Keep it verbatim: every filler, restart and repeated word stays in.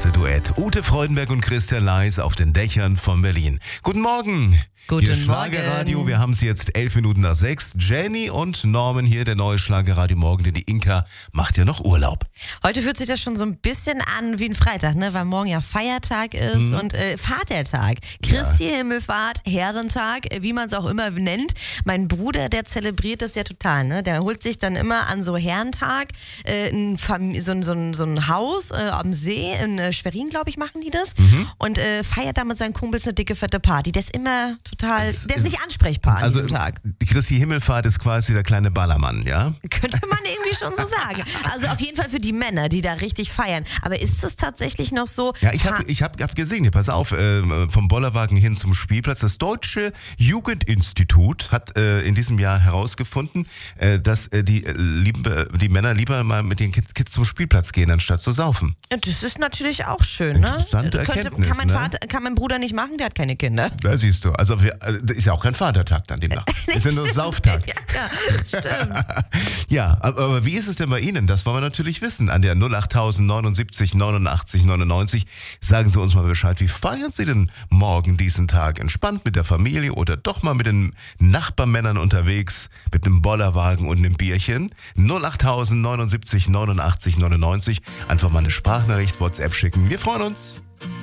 klasse Duett. Ute Freudenberg und Christian Leis auf den Dächern von Berlin. Guten Morgen. Guten hier Schlagerradio, Morgen. wir haben es jetzt elf Minuten nach sechs. Jenny und Norman hier, der neue Schlagerradio Morgen, denn die Inka macht ja noch Urlaub. Heute fühlt sich das schon so ein bisschen an wie ein Freitag, ne? Weil morgen ja Feiertag ist Mhm. und äh, Vatertag. Christi Himmelfahrt, Herrentag, äh, wie man es auch immer nennt. Mein Bruder, der zelebriert das ja total, ne? Der holt sich dann immer an so Herrentag äh, ein, Fam- so, ein- so, ein- so ein Haus äh, am See, in äh, Schwerin, glaube ich, machen die das. Mhm. Und äh, feiert da mit seinen Kumpels eine dicke, fette Party. Der ist immer total, Es der ist ist- nicht ansprechbar an Also diesem Tag. die Christi Himmelfahrt ist quasi der kleine Ballermann, ja? Könnte man irgendwie schon so sagen. Also auf jeden Fall für die Männer, die da richtig feiern. Aber ist es tatsächlich noch so? Ja, ich habe ich hab, hab gesehen, hier, pass auf, äh, vom Bollerwagen hin zum Spielplatz. Das Deutsche Jugendinstitut hat äh, in diesem Jahr herausgefunden, äh, dass äh, die, äh, liebe, die Männer lieber mal mit den Kids, Kids zum Spielplatz gehen, anstatt zu saufen. Ja, das ist natürlich auch schön, ne? Interessante Könnte, Erkenntnis, kann, mein ne? Vater, kann mein Bruder nicht machen, der hat keine Kinder. Da siehst du. Also wir, äh, das ist ja auch kein Vatertag dann demnach. Ist ja nur Sauftag. Ja, ja, stimmt. Ja, aber, aber wie ist es denn bei Ihnen? Das wollen wir natürlich wissen. An der null acht neunundsiebzig neunundachtzig neunundneunzig sagen Sie uns mal Bescheid. Wie feiern Sie denn morgen diesen Tag? Entspannt mit der Familie oder doch mal mit den Nachbarmännern unterwegs, mit einem Bollerwagen und einem Bierchen? null acht neunundsiebzig neunundachtzig neunundneunzig. Einfach mal eine Sprachnachricht, WhatsApp schicken. Wir freuen uns.